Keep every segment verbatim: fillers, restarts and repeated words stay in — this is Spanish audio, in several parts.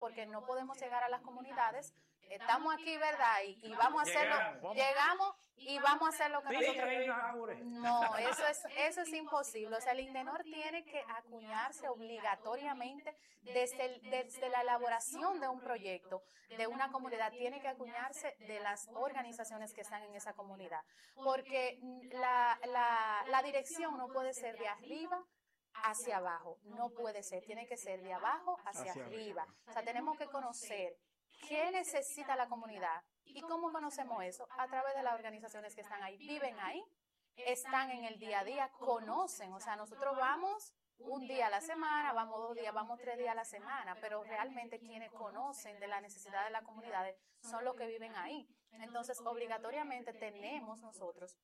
porque no podemos llegar a las comunidades. Estamos aquí, ¿verdad? Y, y vamos a hacerlo, llegamos, llegamos y vamos a hacer lo que nosotros... No, eso es, eso es imposible. O sea, el INDENOR tiene que acuñarse obligatoriamente desde, el, desde la elaboración de un proyecto de una comunidad, tiene que acuñarse de las organizaciones que están en esa comunidad, porque la, la, la dirección no puede ser de arriba hacia abajo, no puede ser, tiene que ser de abajo hacia, hacia arriba. arriba. O sea, tenemos que conocer qué necesita la comunidad. ¿Y cómo conocemos eso? A través de las organizaciones que están ahí, viven ahí, están en el día a día, conocen. O sea, nosotros vamos un día a la semana, vamos dos días, vamos tres días a la semana, pero realmente quienes conocen de la necesidad de las comunidades son los que viven ahí. Entonces, obligatoriamente tenemos nosotros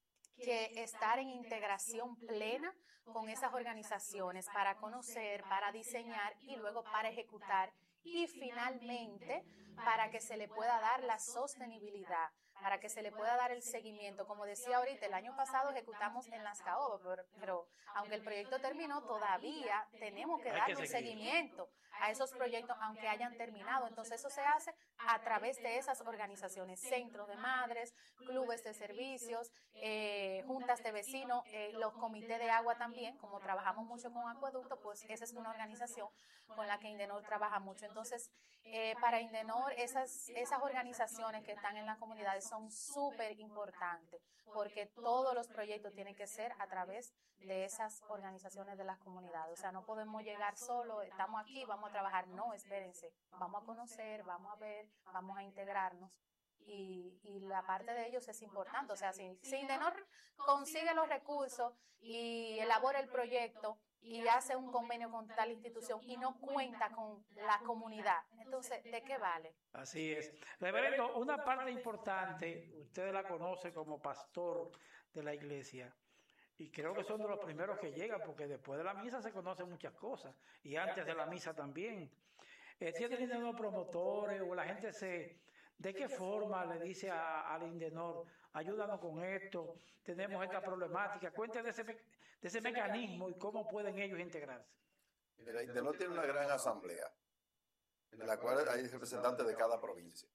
que estar en integración plena con esas organizaciones para conocer, para diseñar y luego para ejecutar y finalmente para que se le pueda dar la sostenibilidad, para que se le pueda dar el seguimiento. Como decía ahorita, el año pasado ejecutamos en Las Caobas, pero, pero aunque el proyecto terminó, todavía tenemos que darle un seguimiento a esos proyectos, aunque hayan terminado. Entonces eso se hace a través de esas organizaciones, centros de madres, clubes de servicios, eh, juntas de vecinos, eh, los comités de agua también, como trabajamos mucho con acueducto, pues esa es una organización con la que INDENOR trabaja mucho. Entonces, eh, para INDENOR, esas, esas organizaciones que están en las comunidades son súper importantes, porque todos los proyectos tienen que ser a través de esas organizaciones de las comunidades. O sea, no podemos llegar solo, estamos aquí, vamos a trabajar. No, espérense, vamos a conocer, vamos a ver, vamos a integrarnos. Y, y la parte de ellos es importante. O sea, si, si INDENOR consigue los recursos y elabora el proyecto y hace un convenio con tal institución y no cuenta con la comunidad, entonces, ¿de qué vale? Así es. Reverendo, una parte importante, usted la conoce como pastor de la iglesia, y creo que son de los primeros que llegan, porque después de la misa se conocen muchas cosas, y antes de la misa también. Eh, ¿Tiene tenido promotores o la gente se... ¿De qué forma le dice a, al INDENOR, ayúdanos con esto, tenemos esta problemática? Cuente de ese, de ese mecanismo y cómo pueden ellos integrarse. Mira, INDENOR tiene una gran asamblea, en la cual hay representantes de cada provincia.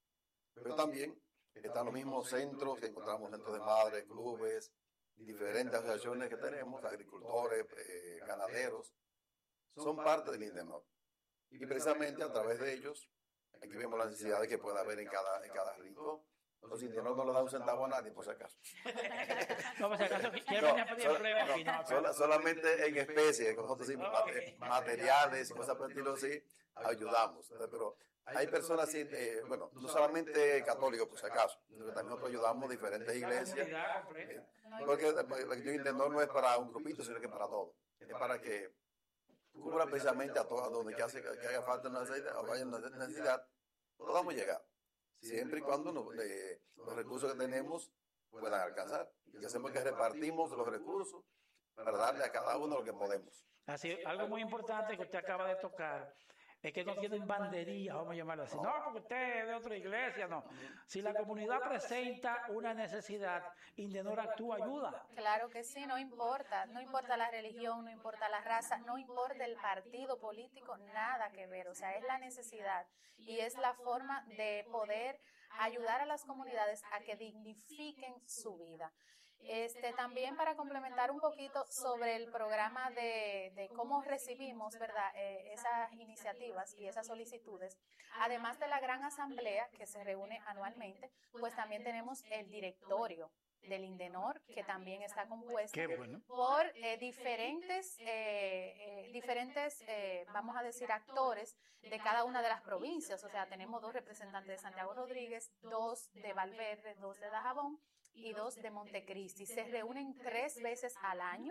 Pero también están los mismos centros que encontramos, centros de madres, clubes, diferentes asociaciones que tenemos, agricultores, eh, ganaderos, son parte del INDENOR. Y precisamente a través de ellos, aquí vemos las necesidades que puede haber en cada, en cada rincón. Los INDENOR no le dan un centavo a nadie, por si acaso. No, por si acaso, ¿quién venía a pedir empleo aquí? No, sola, solamente en especie, como nosotros decimos, okay. materiales y cosas por el estilo así, ayudamos. Pero hay personas así, eh, bueno, no solamente católicos, por si acaso, también nosotros ayudamos a diferentes iglesias. Eh, porque el INDENOR no es para un grupito, sino que para todo. Es para que cubra precisamente a todas, donde que, hace, que haga falta una necesidad, o haya una necesidad, podamos llegar. Siempre y cuando nos, eh, los recursos que tenemos puedan alcanzar. Y hacemos que repartimos los recursos para darle a cada uno lo que podemos. Así, algo muy importante que usted acaba de tocar es que no tienen banderías, vamos a llamarlo así. No, porque usted es de otra iglesia, no. Si la comunidad presenta una necesidad, INDENOR actúa, ayuda. Claro que sí, no importa, no importa la religión, no importa la raza, no importa el partido político, nada que ver. O sea, es la necesidad y es la forma de poder ayudar a las comunidades a que dignifiquen su vida. Este, también para complementar un poquito sobre el programa de, de cómo recibimos, ¿verdad?, eh, esas iniciativas y esas solicitudes, además de la gran asamblea que se reúne anualmente, pues también tenemos el directorio del INDENOR, que también está compuesto bueno. por eh, diferentes, eh, eh, diferentes eh, vamos a decir, actores de cada una de las provincias. O sea, tenemos dos representantes de Santiago Rodríguez, dos de Valverde, dos de Dajabón y dos de Montecristi. Se reúnen tres veces al año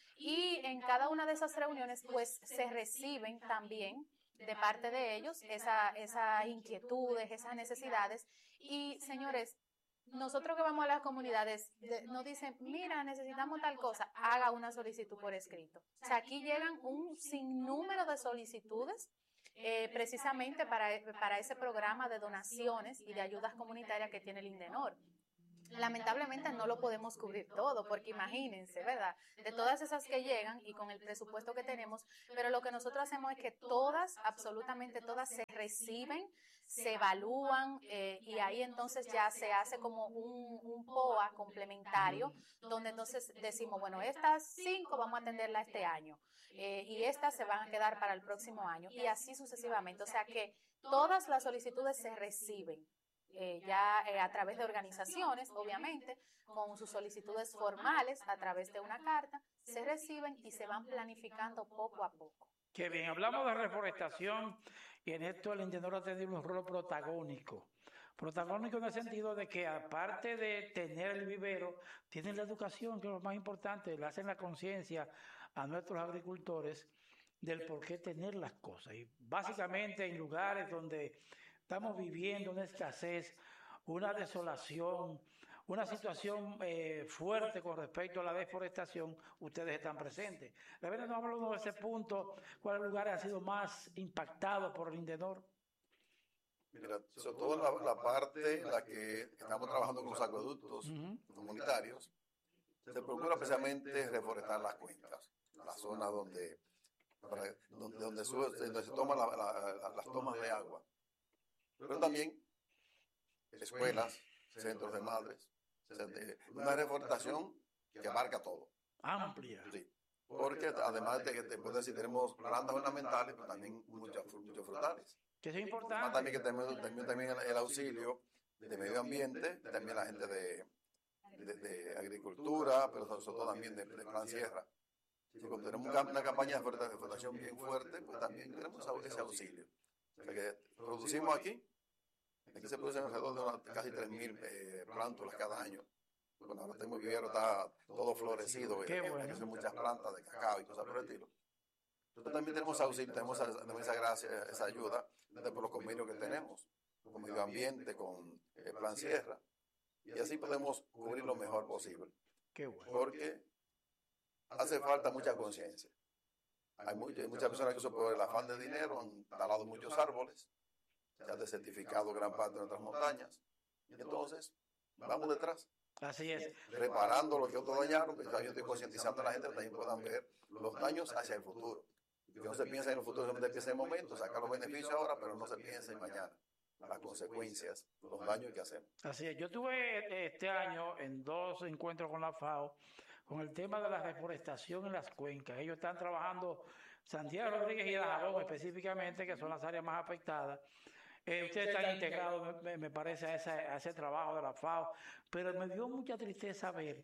y en cada una de esas reuniones pues se reciben también de parte de ellos esa, esas inquietudes, esas necesidades. Y señores, nosotros que vamos a las comunidades de, nos dicen, mira, necesitamos tal cosa, haga una solicitud por escrito. O sea, aquí llegan un sinnúmero de solicitudes eh, precisamente para, para ese programa de donaciones y de ayudas comunitarias que tiene el INDENOR. lamentablemente no lo podemos cubrir todo, porque imagínense, ¿verdad? De todas esas que llegan y con el presupuesto que tenemos, pero lo que nosotros hacemos es que todas, absolutamente todas, se reciben, se evalúan eh, y ahí entonces ya se hace como un, un P O A complementario, donde entonces decimos, bueno, estas cinco vamos a atenderla este año eh, y estas se van a quedar para el próximo año y así sucesivamente. O sea que todas las solicitudes se reciben. Eh, ya eh, a través de organizaciones, obviamente, con sus solicitudes formales, a través de una carta, se reciben y se van planificando poco a poco. Qué bien, hablamos de reforestación y en esto el INDENOR ha tenido un rol protagónico. Protagónico en el sentido de que aparte de tener el vivero, tienen la educación, que es lo más importante, le hacen la conciencia a nuestros agricultores del por qué tener las cosas. Y básicamente en lugares donde estamos viviendo una escasez, una desolación, una situación eh, fuerte con respecto a la deforestación, ustedes están presentes. La verdad, no hablamos de ese punto, ¿cuáles lugares han sido más impactados por el INDENOR? Mira, sobre todo la, la parte en la que estamos trabajando con los acueductos uh-huh. comunitarios, se procura especialmente reforestar las cuencas, las zonas donde, para, donde, donde, sube, donde se toman la, la, la, las tomas de agua. Pero también escuelas, centros de madres, una reforestación que abarca todo. Amplia. Sí, porque además de que después de si tenemos plantas ornamentales, pero también muchos muchos frutales. Que es importante. También que tenemos también, también el, el auxilio de medio ambiente, también la gente de, de, de agricultura, pero sobre todo también de, de Plan Sierra. Si cuando tenemos una campaña de reforestación bien fuerte, pues también tenemos ese auxilio. O sea que producimos aquí, aquí se producen alrededor de una, casi tres mil eh, plántulas cada año. Bueno, ahora tenemos el vivero, está todo florecido, Qué eh, bueno. hay muchas plantas de cacao y cosas por el estilo. Entonces también tenemos auxilio, tenemos esa, esa gracia, esa ayuda por los convenios que tenemos, con medio ambiente, con el Plan Sierra, y así podemos cubrir lo mejor posible. Qué bueno. Porque hace falta mucha conciencia. Hay, hay muchas personas que por el afán de dinero han talado muchos árboles, se ha desertificado gran parte de nuestras montañas, y entonces vamos detrás. Así es. Reparando lo que otros dañaron, que yo estoy concientizando a la gente que también puedan ver los daños hacia el futuro. Que no se piensa en el futuro, no se piensa en el momento, sacar los beneficios ahora, pero no se piensa en mañana, las consecuencias, los daños que hacemos. Así es. Yo tuve este año en dos encuentros con la FAO con el tema de la reforestación en las cuencas. Ellos están trabajando, Santiago Rodríguez y Dajabón específicamente, que son las áreas más afectadas. Eh, ustedes están integrados, me, me parece, a ese, a ese trabajo de la FAO, pero me dio mucha tristeza ver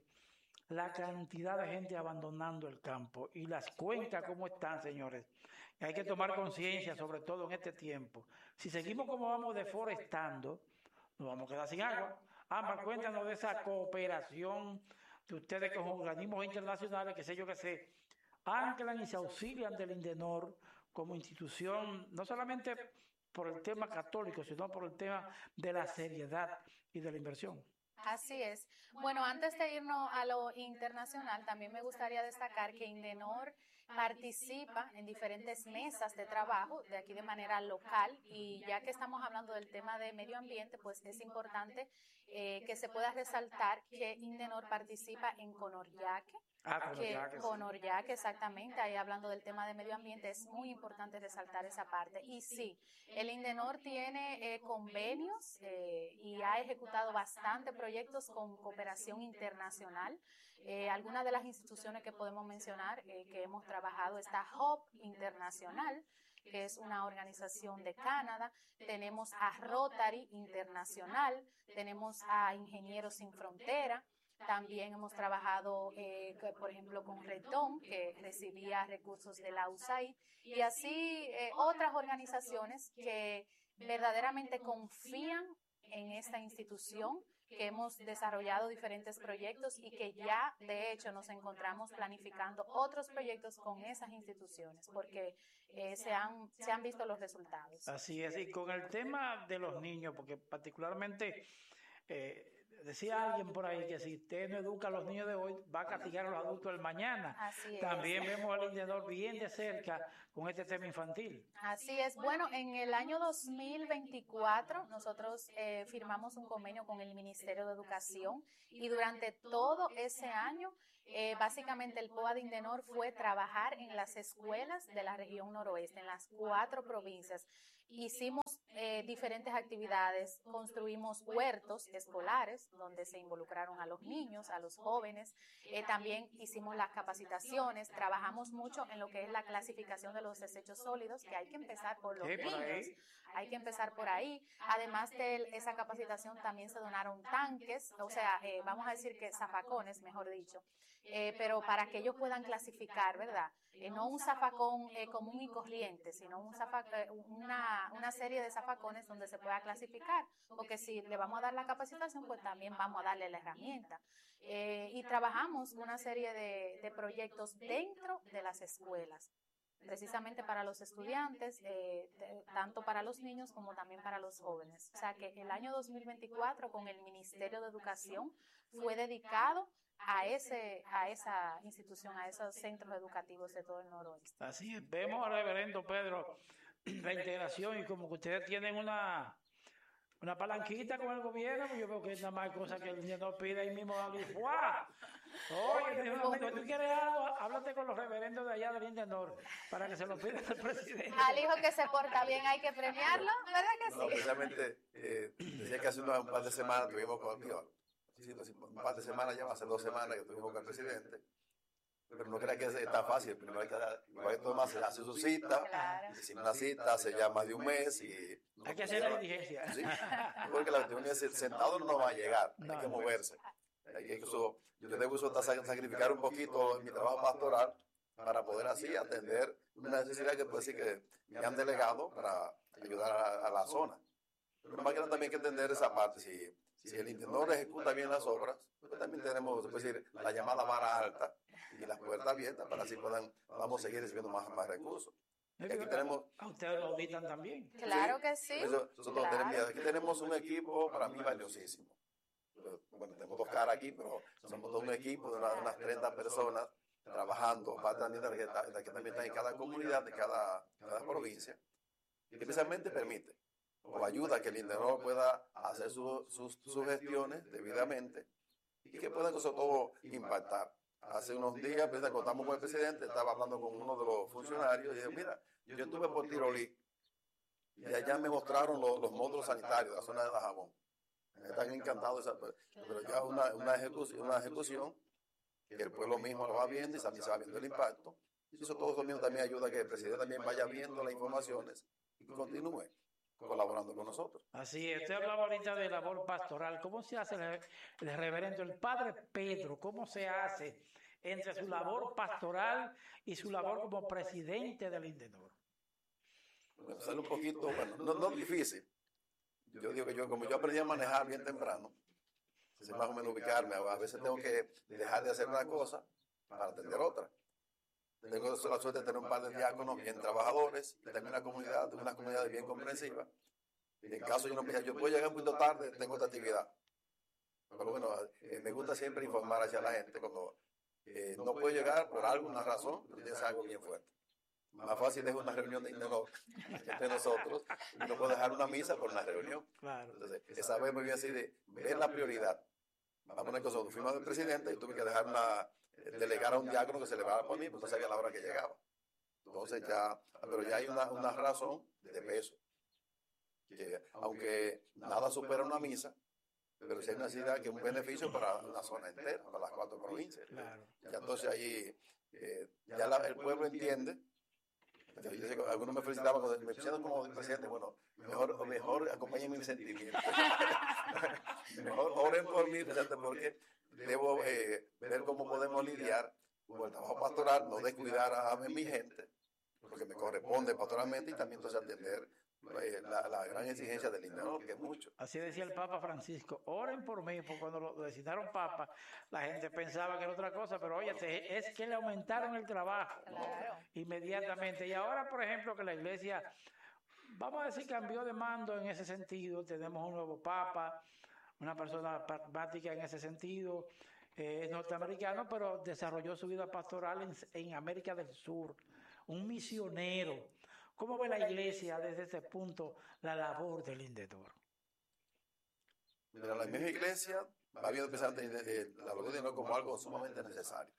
la cantidad de gente abandonando el campo y las cuencas cómo están, señores. Hay que tomar conciencia, sobre todo en este tiempo. Si seguimos como vamos deforestando, nos vamos a quedar sin agua. Ámbar, cuéntanos de esa cooperación de ustedes con organismos internacionales, que sé yo, que se anclan y se auxilian del INDENOR como institución, no solamente por el tema católico, sino por el tema de la seriedad y de la inversión. Así es. Bueno, antes de irnos a lo internacional, también me gustaría destacar que INDENOR participa en diferentes mesas de trabajo de aquí de manera local, y ya que estamos hablando del tema de medio ambiente, pues es importante eh, que se pueda resaltar que INDENOR participa en Conoryaque. Ah, que Conoryaque, sí. Conoryaque, exactamente, ahí hablando del tema de medio ambiente, es muy importante resaltar esa parte. Y sí, el INDENOR tiene eh, convenios eh, y ha ejecutado bastante proyectos con cooperación internacional. Eh, algunas de las instituciones que podemos mencionar eh, que hemos trabajado está Hope Internacional, que es una organización de Canadá. Tenemos a Rotary Internacional, tenemos a Ingenieros Sin Frontera. También hemos trabajado, eh, que, por ejemplo, con Retón, que recibía recursos de la U S A I D, y así eh, otras organizaciones que verdaderamente confían en esta institución, que hemos desarrollado diferentes proyectos y que ya, de hecho, nos encontramos planificando otros proyectos con esas instituciones, porque eh, se, han, se han visto los resultados. Así es, y con el tema de los niños, porque particularmente... Eh, decía alguien por ahí que si usted no educa a los niños de hoy, va a castigar a los adultos del mañana. Así es. También vemos al Indedor bien de cerca con este tema infantil. Así es. Bueno, en el año dos mil veinticuatro nosotros eh, firmamos un convenio con el Ministerio de Educación y durante todo ese año Eh, básicamente el P O A de Indenor fue trabajar en las escuelas de la región noroeste, en las cuatro provincias. Hicimos eh, diferentes actividades, construimos huertos escolares donde se involucraron a los niños, a los jóvenes. Eh, también hicimos las capacitaciones, trabajamos mucho en lo que es la clasificación de los desechos sólidos, que hay que empezar por los Sí, por niños. ahí. Hay que empezar por ahí. Además de esa capacitación también se donaron tanques, o sea, eh, vamos a decir que zafacones, mejor dicho, eh, pero para que ellos puedan clasificar, ¿verdad? Eh, no un zafacón eh, común y corriente, sino un zafa, eh, una, una serie de zafacones donde se pueda clasificar, porque si le vamos a dar la capacitación, pues también vamos a darle la herramienta. Eh, y trabajamos una serie de, de proyectos dentro de las escuelas, precisamente para los estudiantes, eh, de, tanto para los niños como también para los jóvenes. O sea que el año dos mil veinticuatro con el Ministerio de Educación fue dedicado a ese a esa institución, a esos centros educativos de todo el noroeste. Así es. Vemos al reverendo Pedro la integración y como que ustedes tienen una una palanquita con el gobierno, pues yo creo que es nada más cosa que el niño no pide ahí mismo a Luis. ¡Guau! Oye, cuando tú quieres algo, háblate con los reverendos de allá del Indenor para que se lo pidan al presidente. Al hijo que se porta bien hay que premiarlo, ¿verdad que sí? No, precisamente, eh, decía que hace unas, un par de semanas tuvimos conmigo, sí, un par de semanas, ya hace dos semanas que tuvimos con el presidente, pero no crea que es tan fácil. Primero hay que dar, igual que todo más, se hace su cita, Claro. y sin una cita hace ya más de un mes y... No, Hay que hacer la diligencia. Sí, porque la cuestión es sentado no va a llegar, No, hay que no. moverse. Hay que incluso, yo debo uso sacrificar un poquito en mi trabajo pastoral para poder así atender una necesidad que puede decir que me han delegado para ayudar a, a la zona. Pero más que nada también hay que entender esa parte. Si, si el intendor ejecuta bien las obras, pues también tenemos, se puede decir, la llamada vara alta y las puertas abiertas para así puedan, vamos a seguir recibiendo más, más recursos. Y aquí tenemos, A ustedes lo auditan también. Claro que sí. eso, nosotros Claro. tenemos, aquí tenemos un equipo para mí valiosísimo. Bueno, tenemos dos caras aquí, pero somos todo un equipo de una- unas treinta personas trabajando, parte también de las que, está- de las que también están en cada comunidad, de cada, cada provincia, y que precisamente permite o ayuda a que el Indenor pueda hacer su- sus, sus gestiones debidamente y que puedan sobre todo impactar. Hace unos días, pues, cuando estamos con el presidente, estaba hablando con uno de los funcionarios y dije, mira, yo estuve por Tirolí y allá me mostraron los, los módulos sanitarios de la zona de Dajabón. Están encantados, de esa- pero ya una, una, ejecución, una ejecución que el pueblo mismo lo va viendo y también se va viendo el impacto. Y eso todo eso mismo también ayuda a que el presidente también vaya viendo las informaciones y continúe colaborando con nosotros. Así es. Usted hablaba ahorita de labor pastoral. ¿Cómo se hace el, el reverendo, el padre Pedro? ¿Cómo se hace entre su labor pastoral y su labor como presidente del Indenor? Bueno, sale un poquito, bueno, no, no es difícil. Yo digo que yo, como yo aprendí a manejar bien temprano, sé más o menos ubicarme, a veces tengo que dejar de hacer una cosa para atender otra. Tengo la suerte de tener un par de diáconos bien trabajadores, y también una comunidad, una comunidad bien comprensiva. Y en caso yo no me yo puedo llegar un poquito tarde, tengo esta actividad. Pero bueno, eh, me gusta siempre informar hacia la gente cuando eh, no puedo llegar por alguna razón, pero tienes algo bien fuerte. Más fácil es una reunión de Indenor entre nosotros y no puedo dejar una misa por una reunión. Claro. Entonces, esa vez muy bien así de ver la prioridad. Vamos a poner que nosotros fuimos del presidente y tuve que dejar una, eh, delegar a un diácono que se celebrara por mí, porque no sabía la hora que llegaba. Entonces ya, pero ya hay una, una razón de peso. Que aunque nada supera una misa, pero si hay una necesidad que es un beneficio para una zona entera, para las cuatro provincias. Claro. Ya entonces ahí, eh, ya la- el pueblo entiende. Yo sé que algunos me felicitaban cuando me pusieron como presidente, bueno, mejor, mejor acompáñenme mis sentimientos. Mejor oren por mí, presidente, porque debo eh, ver cómo podemos lidiar con el trabajo pastoral, no descuidar a, a mi gente, porque me corresponde pastoralmente y también entonces atender eh, la, la gran exigencia del Indenor, que es mucho. Así decía el Papa Francisco, oren por mí, porque cuando lo designaron Papa, la gente pensaba que era otra cosa, pero oye, es que le aumentaron el trabajo Claro. inmediatamente. Y ahora, por ejemplo, que la iglesia, vamos a decir, cambió de mando en ese sentido, tenemos un nuevo Papa, una persona pragmática en ese sentido, eh, es norteamericano, pero desarrolló su vida pastoral en, en América del Sur, un misionero. ¿Cómo ve la iglesia desde ese punto la labor del Indedor? Mira, la misma iglesia va viendo precisamente la labor del Indedor como algo sumamente necesario.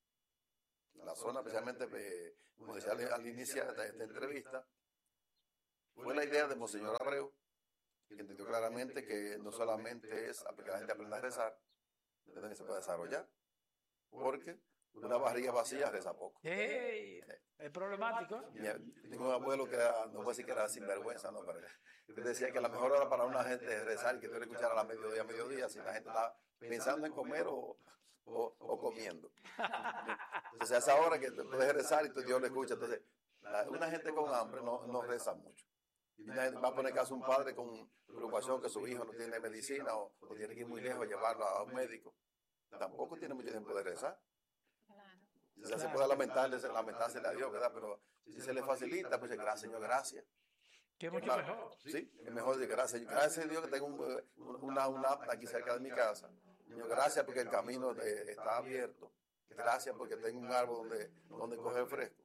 En la zona, especialmente, eh, como decía al, al iniciar esta, esta entrevista, fue la idea de Monseñor Abreu, que entendió claramente que no solamente es que la gente aprenda a rezar, sino que se puede desarrollar, porque una barriga vacía reza poco. Hey, es problemático. Tengo un abuelo que era, no voy a decir que era sinvergüenza, no, pero que decía que la mejor hora para una gente es rezar y que tú le escuchar a la mediodía, mediodía, si la gente está pensando en comer o, o, o comiendo. Entonces, a esa hora que tú puedes rezar y tu Dios le escucha. Entonces, la, una gente con hambre no, no reza mucho. Y una gente va a poner caso a un padre con preocupación que su hijo no tiene medicina o, o tiene que ir muy lejos a llevarlo a un médico. Tampoco tiene mucho tiempo de rezar. O sea, se puede lamentarle, lamentarse a Dios, ¿verdad? Pero si se le facilita, pues gracias, Señor, gracias. Que es mucho claro, mejor. Sí, es mejor decir gracias. Gracias a Dios que tengo un, una, una app aquí cerca de mi casa. Señor, gracias porque el camino de, está abierto. Gracias porque tengo un árbol donde, donde coger fresco.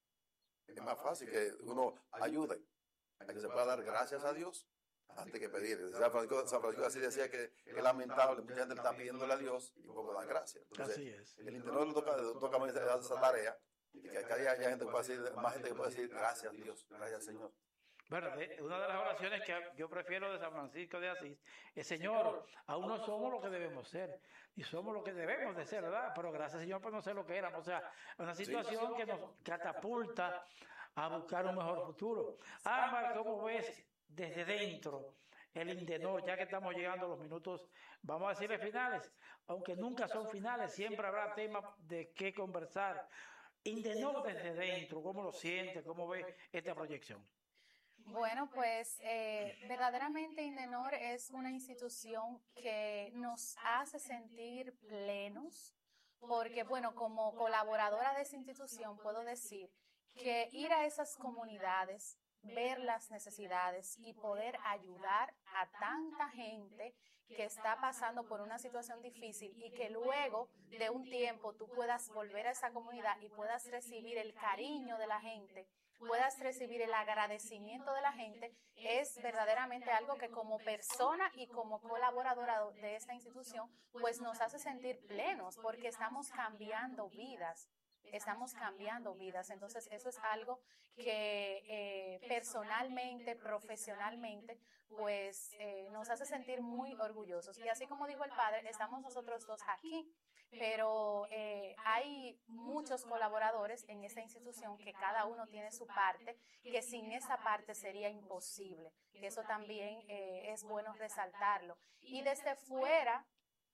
Es más fácil que uno ayude a que se pueda dar gracias a Dios antes que pedir. San Francisco, San Francisco así decía que es lamentable, mucha gente le está pidiéndole a Dios y poco dan gracias. Entonces, así es. El Indedor le toca, le toca esa tarea y que cada día haya gente que pueda decir, más gente que pueda decir gracias Dios, gracias Señor. Bueno, de, una de las oraciones que yo prefiero de San Francisco de Asís es: Señor, aún no somos lo que debemos ser, y somos lo que debemos de ser, ¿verdad? Pero gracias, Señor, por no ser lo que éramos. O sea, una situación que nos catapulta a buscar un mejor futuro. Ámbar, ¿cómo ves desde dentro el Indedor? Ya que estamos llegando a los minutos, vamos a decirle finales, aunque nunca son finales, siempre habrá temas de qué conversar. Indedor desde dentro, ¿cómo lo siente? ¿Cómo ve esta proyección? Bueno, pues eh, verdaderamente Indedor es una institución que nos hace sentir plenos, porque bueno, como colaboradora de esa institución puedo decir que ir a esas comunidades, ver las necesidades y poder ayudar a tanta gente que está pasando por una situación difícil y que luego de un tiempo tú puedas volver a esa comunidad y puedas recibir el cariño de la gente, puedas recibir el agradecimiento de la gente, es verdaderamente algo que como persona y como colaboradora de esta institución, pues nos hace sentir plenos porque estamos cambiando vidas. Estamos cambiando vidas, entonces eso es algo que eh, personalmente, profesionalmente, pues eh, nos hace sentir muy orgullosos. Y así como dijo el padre, estamos nosotros dos aquí, pero eh, hay muchos colaboradores en esta institución que cada uno tiene su parte, que sin esa parte sería imposible, que eso también eh, es bueno resaltarlo. Y desde fuera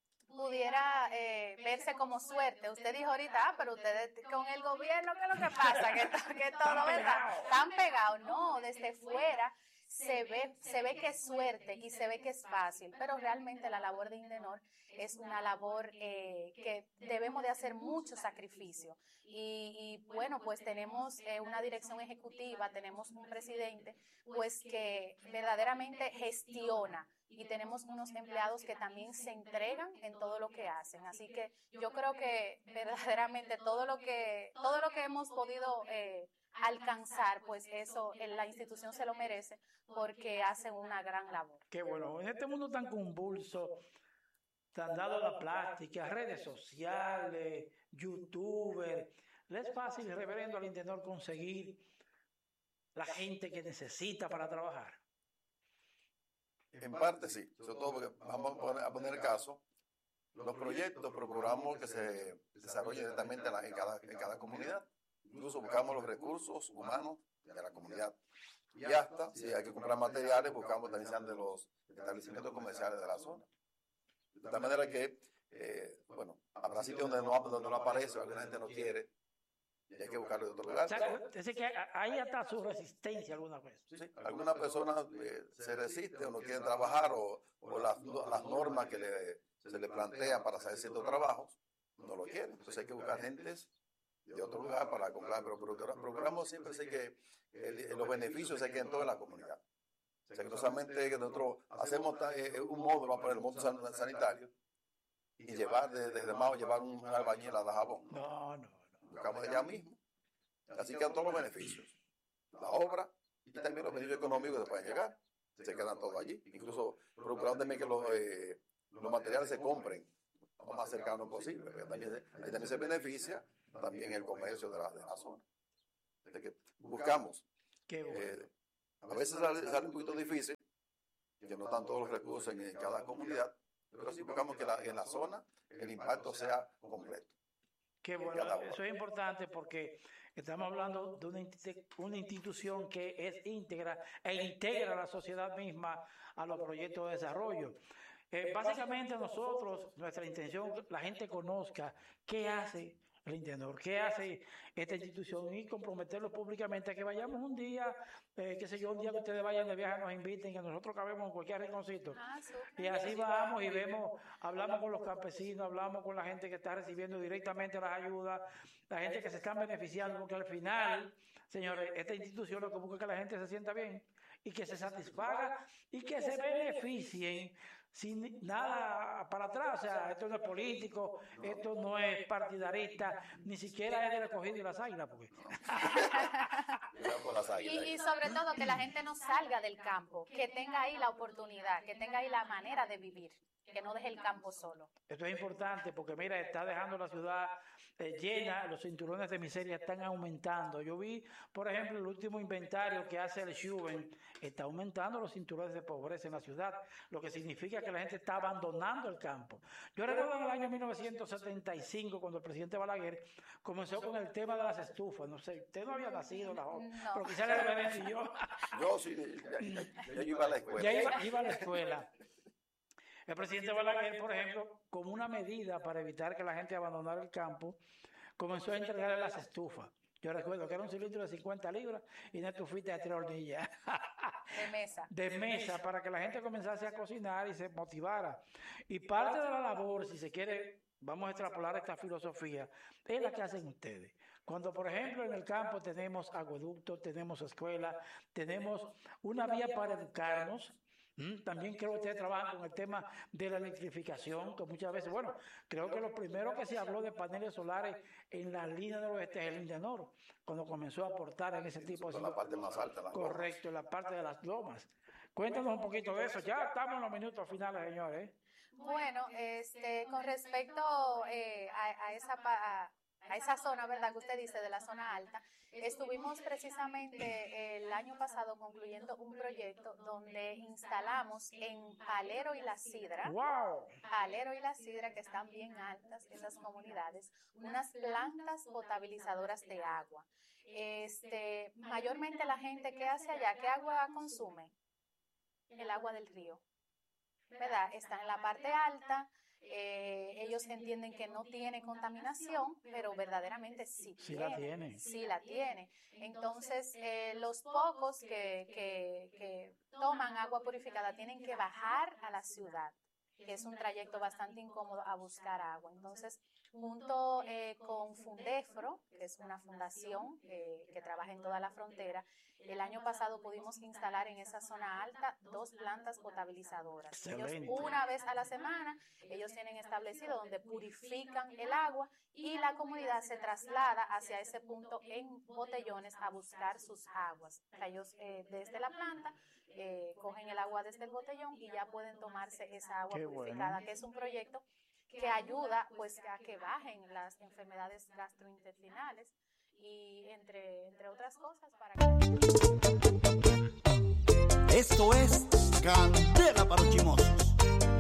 pudiera eh, verse como suerte. Usted dijo ahorita, ah, pero ustedes con el gobierno, ¿qué es lo que pasa? Que, que todo, ¿verdad? Están pegados. No, desde fuera se ve, se ve que es suerte y se ve que es fácil, pero realmente la labor de Indedor es una labor eh, que debemos de hacer mucho sacrificio. Y, y bueno, pues tenemos eh, una dirección ejecutiva, tenemos un presidente, pues que verdaderamente gestiona. Y tenemos unos empleados que también se entregan en todo lo que hacen. Así que yo creo que verdaderamente todo lo que, todo lo que hemos podido eh, alcanzar, pues eso la institución se lo merece porque hace una gran labor. Qué bueno. En este mundo tan convulso, tan dado la plástica, redes sociales, youtuber, ¿le es fácil, reverendo, al Indedor conseguir la gente que necesita para trabajar? En parte sí, sobre todo porque vamos a poner, a poner el caso, los proyectos procuramos que se desarrollen directamente en, la, en, cada, en cada comunidad, incluso buscamos los recursos humanos de la comunidad y hasta, si hay que comprar materiales, buscamos también sean de los establecimientos comerciales de la zona. De tal manera que, eh, bueno, habrá sitios donde no, donde no aparece, alguna gente no quiere, y hay que buscarlo de otro lugar. O sea, es decir, que ahí está su resistencia alguna vez. Sí, sí. Algunas personas eh, se resisten o no quieren trabajar o, o las, las normas que le, se le plantean para hacer ciertos trabajos no lo quieren. Entonces hay que buscar gentes de otro lugar para comprar. Pero procuramos siempre sé que el, los beneficios se queden todos en la comunidad. O sea, que no solamente que nosotros hacemos eh, un módulo para el módulo san, sanitario y llevar desde de, de Mao, llevar un, un albañil a Dajabón. No, no, no. Buscamos allá mismo. Así quedan todos los beneficios. La obra y también los beneficios económicos que pueden llegar. Se quedan todos allí. Incluso procurando también que los, eh, los materiales se compren lo más cercano posible. Pero también, ahí también se beneficia también el comercio de la, de la zona. Así que buscamos. Qué bueno. Eh, a veces sale, sale un poquito difícil, que no están todos los recursos en, en cada comunidad, pero sí buscamos que la, en la zona el impacto sea completo. Qué bueno, eso es importante porque estamos hablando de una, una institución que es íntegra e integra a la sociedad misma a los proyectos de desarrollo. Eh, básicamente nosotros, nuestra intención, la gente conozca qué hace el Intenor, qué hace esta institución y comprometerlos públicamente a que vayamos un día, eh, qué sé yo, un día que ustedes vayan de viaje, nos inviten, que nosotros cabemos en cualquier rinconcito. Ah, y así vamos y vemos, hablamos con los campesinos, hablamos con la gente que está recibiendo directamente las ayudas, la gente que se están beneficiando, porque al final, señores, esta institución lo que busca es que la gente se sienta bien y que se satisfaga y que se beneficien sin nada para atrás. O sea, esto no es político, esto no es partidarista, ni siquiera es del Escogido y las Águilas, porque y, y sobre todo que la gente no salga del campo, que tenga ahí la oportunidad, que tenga ahí la manera de vivir, que no deje el campo solo. Esto es importante porque mira, está dejando la ciudad eh, llena, los cinturones de miseria están aumentando. Yo vi, por ejemplo, el último inventario que hace el Schuben, está aumentando los cinturones de pobreza en la ciudad, lo que significa que la gente está abandonando el campo. Yo recuerdo en el año mil novecientos setenta y cinco, cuando el presidente Balaguer comenzó con el tema de las estufas. No sé, usted no había nacido, la joven, no. pero quizás le había yo. Yo sí, ya, ya, ya iba a la escuela. Ya iba, iba a la escuela. El presidente Balaguer, por ejemplo, como una medida para evitar que la gente abandonara el campo, comenzó a entregarle las estufas. Yo recuerdo que era un cilindro de cincuenta libras y una estufita de tres hornillas. De mesa. De mesa, para que la gente comenzase a cocinar y se motivara. Y parte de la labor, si se quiere, vamos a extrapolar esta filosofía, es la que hacen ustedes. Cuando, por ejemplo, en el campo tenemos acueductos, tenemos escuelas, tenemos una vía para educarnos. También creo que ustedes trabajan con el tema de la electrificación, que muchas veces, bueno, creo que lo primero que se habló de paneles solares en la línea del oeste es el Intenor, cuando comenzó a aportar en ese tipo de... la parte más alta. La correcto, la parte de las lomas. Cuéntanos un poquito de eso, ya estamos en los minutos finales, señores. Bueno, este, con respecto eh, a, a esa... A, a esa zona, ¿verdad?, que usted dice, de la zona alta, estuvimos precisamente el año pasado concluyendo un proyecto donde instalamos en Palero y La Sidra, wow. Palero y La Sidra, que están bien altas, esas comunidades, unas plantas potabilizadoras de agua. Este, mayormente la gente, ¿qué hace allá? ¿Qué agua consume? El agua del río, ¿verdad? Están en la parte alta. Eh, ellos entienden que no tiene contaminación, pero verdaderamente sí, sí tiene, la tiene. Sí la tiene. Entonces, eh, los pocos que, que, que toman agua purificada tienen que bajar a la ciudad, que es un trayecto bastante incómodo a buscar agua. Entonces, junto eh, con Fundefro, que es una fundación eh, que trabaja en toda la frontera, el año pasado pudimos instalar en esa zona alta dos plantas potabilizadoras. Excelente. Ellos una vez a la semana, ellos tienen establecido donde purifican el agua y la comunidad se traslada hacia ese punto en botellones a buscar sus aguas. O sea, ellos eh, desde la planta eh, cogen el agua desde el botellón y ya pueden tomarse esa agua Qué purificada, bueno. Que es un proyecto que ayuda pues a que bajen las enfermedades gastrointestinales y entre, entre otras cosas para que... Esto es Candela para los Chimosos.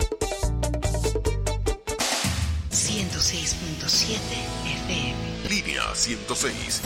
ciento seis punto siete F M. Línea ciento seis.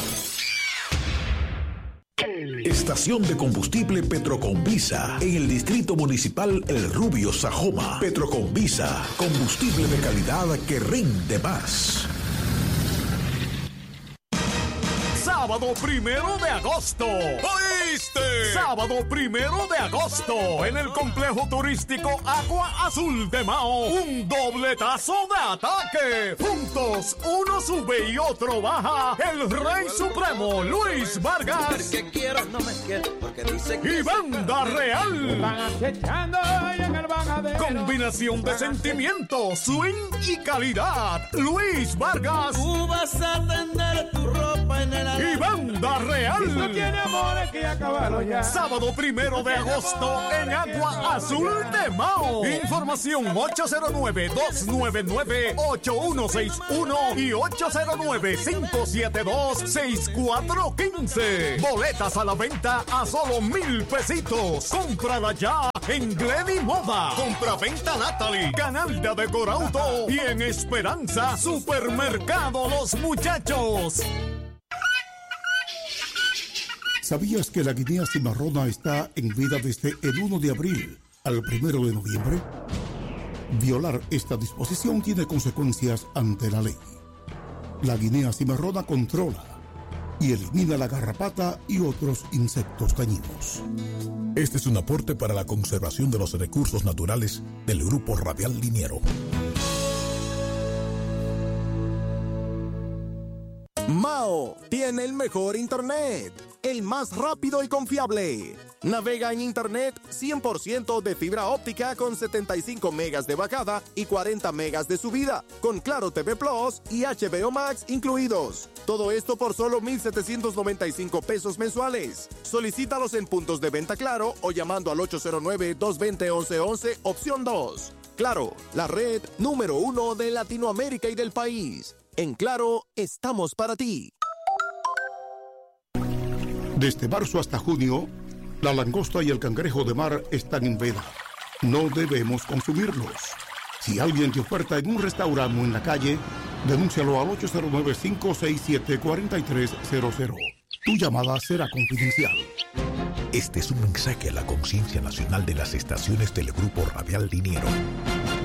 Estación de combustible Petroconvisa en el distrito municipal El Rubio, Sajoma. Petroconvisa, combustible de calidad que rinde más. Sábado primero de agosto. ¡Ay! existe. Sábado primero de agosto, en el complejo turístico Agua Azul de Mao, un dobletazo de ataque. Juntos, uno sube y otro baja. El Rey Supremo, Luis Vargas. Y Banda Real. Combinación de sentimientos, swing y calidad. Luis Vargas. Tú vas a tender tu ropa en el y Banda Real. Si no tiene amores que acabarlo ya. Sábado primero de agosto en Agua Azul de Mao. Información ocho cero nueve, dos nueve nueve, ocho uno seis uno y ocho cero nueve, cinco siete dos, seis cuatro uno cinco. Boletas a la venta a solo mil pesitos. Cómprala ya en Gledy Moda. Compra-venta Natalie. Canal de Decorauto. Y en Esperanza Supermercado Los Muchachos. ¿Sabías que la guinea cimarrona está en vida desde el primero de abril al primero de noviembre? Violar esta disposición tiene consecuencias ante la ley. La guinea cimarrona controla y elimina la garrapata y otros insectos dañinos. Este es un aporte para la conservación de los recursos naturales del Grupo Radial Liniero. Mao tiene el mejor internet, el más rápido y confiable. Navega en internet cien por ciento de fibra óptica con setenta y cinco megas de bajada y cuarenta megas de subida, con Claro T V Plus y H B O Max incluidos. Todo esto por solo mil setecientos noventa y cinco pesos mensuales. Solicítalos en puntos de venta Claro o llamando al ocho cero nueve, dos dos cero, once once, opción dos. Claro, la red número uno de Latinoamérica y del país. En Claro, estamos para ti. Desde marzo hasta junio, la langosta y el cangrejo de mar están en veda. No debemos consumirlos. Si alguien te oferta en un restaurante o en la calle, denúncialo al ocho cero nueve, cinco seis siete, cuatro tres cero cero. Tu llamada será confidencial. Este es un mensaje a la conciencia nacional de las estaciones del Grupo Radial Liniero.